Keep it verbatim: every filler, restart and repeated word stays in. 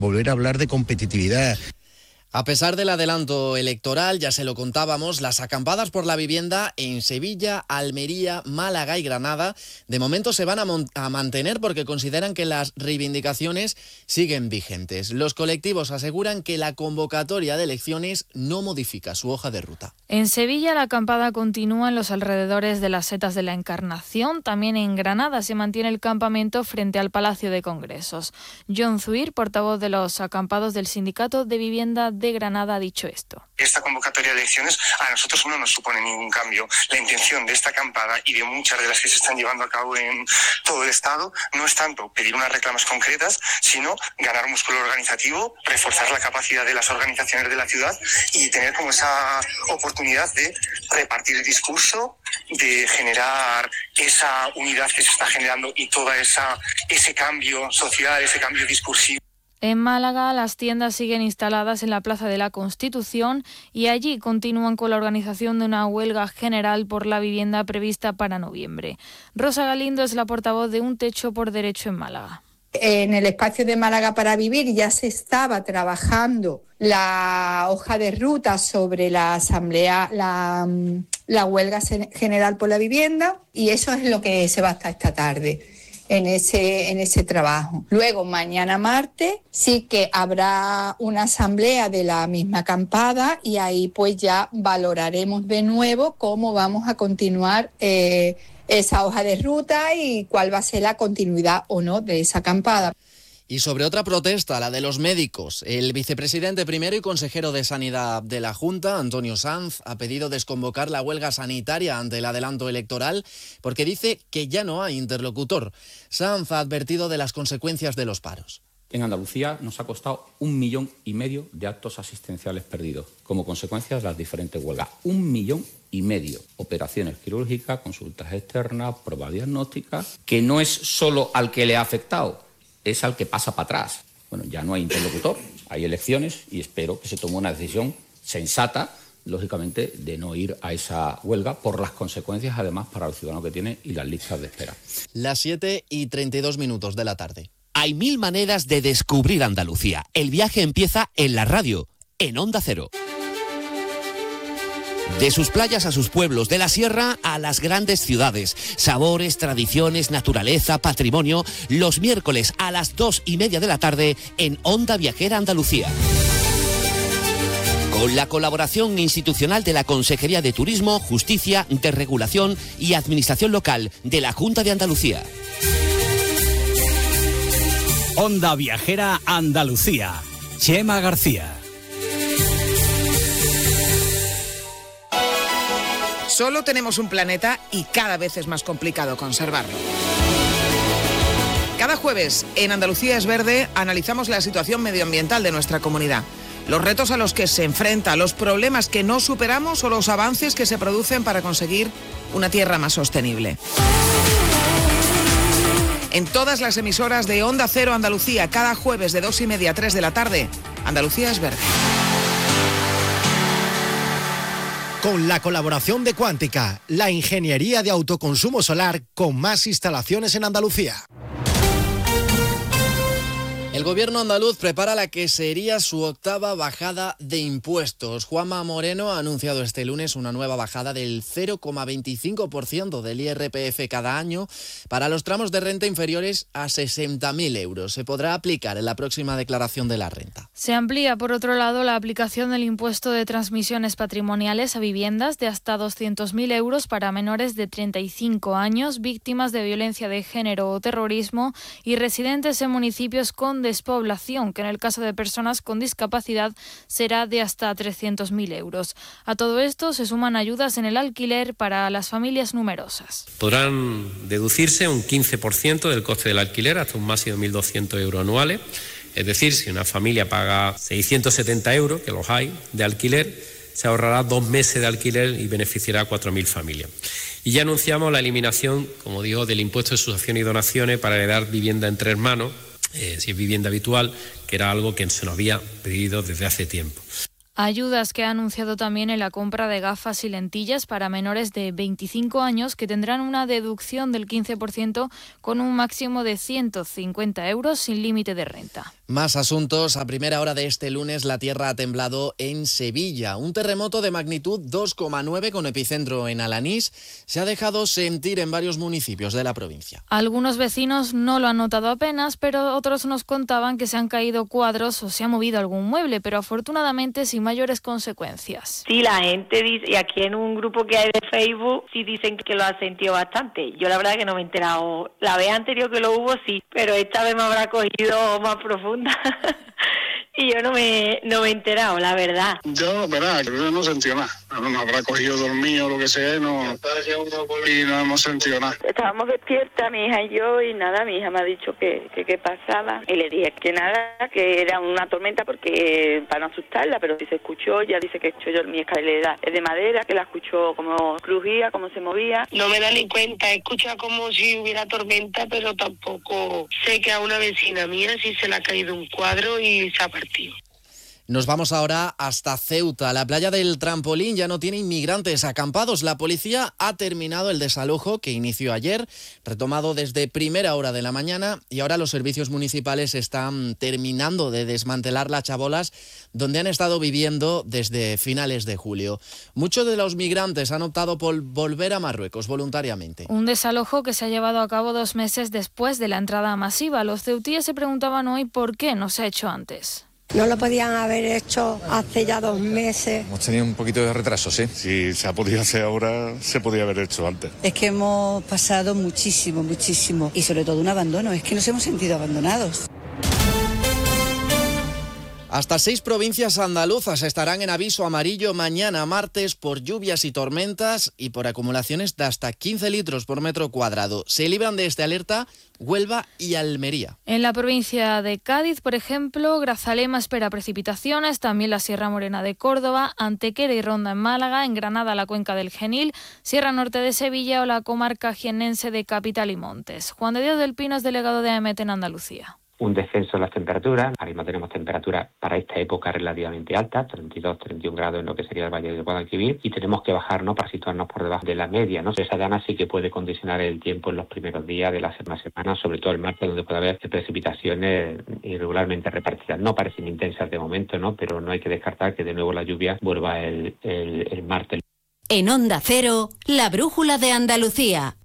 Volver a hablar de competitividad. A pesar del adelanto electoral, ya se lo contábamos, las acampadas por la vivienda en Sevilla, Almería, Málaga y Granada de momento se van a, mon- a mantener porque consideran que las reivindicaciones siguen vigentes. Los colectivos aseguran que la convocatoria de elecciones no modifica su hoja de ruta. En Sevilla la acampada continúa en los alrededores de las Setas de la Encarnación. También en Granada se mantiene el campamento frente al Palacio de Congresos. John Zuir, portavoz de los acampados del Sindicato de Vivienda de Granada, ha dicho esto. Esta convocatoria de elecciones a nosotros no nos supone ningún cambio. La intención de esta acampada y de muchas de las que se están llevando a cabo en todo el Estado no es tanto pedir unas reclamas concretas, sino ganar músculo organizativo, reforzar la capacidad de las organizaciones de la ciudad y tener como esa oportunidad de repartir el discurso, de generar esa unidad que se está generando y todo esa ese cambio social, ese cambio discursivo. En Málaga, las tiendas siguen instaladas en la Plaza de la Constitución y allí continúan con la organización de una huelga general por la vivienda prevista para noviembre. Rosa Galindo es la portavoz de Un Techo por Derecho en Málaga. En el espacio de Málaga para Vivir ya se estaba trabajando la hoja de ruta sobre la asamblea, la, la huelga general por la vivienda, y eso es lo que se va hasta esta tarde. En ese, en ese trabajo. Luego, mañana martes, sí que habrá una asamblea de la misma acampada y ahí pues ya valoraremos de nuevo cómo vamos a continuar eh, esa hoja de ruta y cuál va a ser la continuidad o no de esa acampada. Y sobre otra protesta, la de los médicos, el vicepresidente primero y consejero de Sanidad de la Junta, Antonio Sanz, ha pedido desconvocar la huelga sanitaria ante el adelanto electoral porque dice que ya no hay interlocutor. Sanz ha advertido de las consecuencias de los paros. En Andalucía nos ha costado un millón y medio de actos asistenciales perdidos como consecuencia de las diferentes huelgas. Un millón y medio. Operaciones quirúrgicas, consultas externas, pruebas diagnósticas, que no es solo al que le ha afectado, es al que pasa para atrás. Bueno, ya no hay interlocutor, hay elecciones y espero que se tome una decisión sensata, lógicamente, de no ir a esa huelga por las consecuencias, además, para los ciudadanos que tiene y las listas de espera. Las siete y treinta y dos minutos de la tarde. Hay mil maneras de descubrir Andalucía. El viaje empieza en la radio, en Onda Cero. De sus playas a sus pueblos, de la sierra a las grandes ciudades. Sabores, tradiciones, naturaleza, patrimonio. Los miércoles a las dos y media de la tarde en Onda Viajera Andalucía. Con la colaboración institucional de la Consejería de Turismo, Justicia, Desregulación y Administración Local de la Junta de Andalucía. Onda Viajera Andalucía. Chema García. Solo tenemos un planeta y cada vez es más complicado conservarlo. Cada jueves en Andalucía es Verde analizamos la situación medioambiental de nuestra comunidad, los retos a los que se enfrenta, los problemas que no superamos o los avances que se producen para conseguir una tierra más sostenible. En todas las emisoras de Onda Cero Andalucía, cada jueves de dos y media a tres de la tarde, Andalucía es Verde. Con la colaboración de Cuántica, la ingeniería de autoconsumo solar con más instalaciones en Andalucía. El gobierno andaluz prepara la que sería su octava bajada de impuestos. Juanma Moreno ha anunciado este lunes una nueva bajada del cero coma veinticinco por ciento del I R P F cada año para los tramos de renta inferiores a sesenta mil euros. Se podrá aplicar en la próxima declaración de la renta. Se amplía, por otro lado, la aplicación del impuesto de transmisiones patrimoniales a viviendas de hasta doscientos mil euros para menores de treinta y cinco años, víctimas de violencia de género o terrorismo y residentes en municipios con despoblación, que en el caso de personas con discapacidad será de hasta trescientos mil euros. A todo esto se suman ayudas en el alquiler para las familias numerosas. Podrán deducirse un quince por ciento del coste del alquiler hasta un máximo de mil doscientos euros anuales. Es decir, si una familia paga seiscientos setenta euros, que los hay, de alquiler, se ahorrará dos meses de alquiler y beneficiará a cuatro mil familias. Y ya anunciamos la eliminación, como digo, del impuesto de sucesiones y donaciones para heredar vivienda entre hermanos, Eh, si es vivienda habitual, que era algo que se nos había pedido desde hace tiempo. Ayudas que ha anunciado también en la compra de gafas y lentillas para menores de veinticinco años que tendrán una deducción del quince por ciento con un máximo de ciento cincuenta euros sin límite de renta. Más asuntos. A primera hora de este lunes la tierra ha temblado en Sevilla. Un terremoto de magnitud dos coma nueve con epicentro en Alanís se ha dejado sentir en varios municipios de la provincia. Algunos vecinos no lo han notado apenas, pero otros nos contaban que se han caído cuadros o se ha movido algún mueble, pero afortunadamente sin mayores consecuencias. Sí, la gente dice, y aquí en un grupo que hay de Facebook, sí dicen que lo ha sentido bastante. Yo la verdad que no me he enterado. La vez anterior que lo hubo sí, pero esta vez me habrá cogido más profunda. Y yo no me, no me he enterado, la verdad. Yo, verdad, creo que no sentí nada. Nos habrá cogido dormido o lo que sea y no, y no hemos sentido nada. Estábamos despiertas, mi hija y yo, y nada, mi hija me ha dicho que que qué pasaba. Y le dije que nada, que era una tormenta porque para no asustarla, pero si se escuchó, ya dice que escuchó yo mi escalera es de madera, que la escuchó como crujía, como se movía. No me da ni cuenta, escucha como si hubiera tormenta, pero tampoco sé que a una vecina mía sí se le ha caído un cuadro y se ha partido. Nos vamos ahora hasta Ceuta. La playa del Trampolín ya no tiene inmigrantes acampados. La policía ha terminado el desalojo que inició ayer, retomado desde primera hora de la mañana, y ahora los servicios municipales están terminando de desmantelar las chabolas donde han estado viviendo desde finales de julio. Muchos de los migrantes han optado por volver a Marruecos voluntariamente. Un desalojo que se ha llevado a cabo dos meses después de la entrada masiva. Los ceutíes se preguntaban hoy por qué no se ha hecho antes. No lo podían haber hecho hace ya dos meses. Hemos tenido un poquito de retraso, sí. Si se ha podido hacer ahora, se podía haber hecho antes. Es que hemos pasado muchísimo, muchísimo. Y sobre todo un abandono. Es que nos hemos sentido abandonados. Hasta seis provincias andaluzas estarán en aviso amarillo mañana martes por lluvias y tormentas y por acumulaciones de hasta quince litros por metro cuadrado. Se libran de esta alerta Huelva y Almería. En la provincia de Cádiz, por ejemplo, Grazalema espera precipitaciones, también la Sierra Morena de Córdoba, Antequera y Ronda en Málaga, en Granada la cuenca del Genil, Sierra Norte de Sevilla o la comarca jiennense de Capital y Montes. Juan de Dios del Pino es delegado de A M E T en Andalucía. Un descenso en las temperaturas. Ahora mismo tenemos temperaturas para esta época relativamente altas, treinta y dos, treinta y un grados en lo que sería el Valle del Guadalquivir, y tenemos que bajar, ¿no?, para situarnos por debajo de la media, ¿no? Esa llana sí que puede condicionar el tiempo en los primeros días de la semana, semana sobre todo el martes, donde puede haber precipitaciones irregularmente repartidas. No parecen intensas de momento, ¿no?, pero no hay que descartar que de nuevo la lluvia vuelva el, el, el martes. En Onda Cero, la brújula de Andalucía.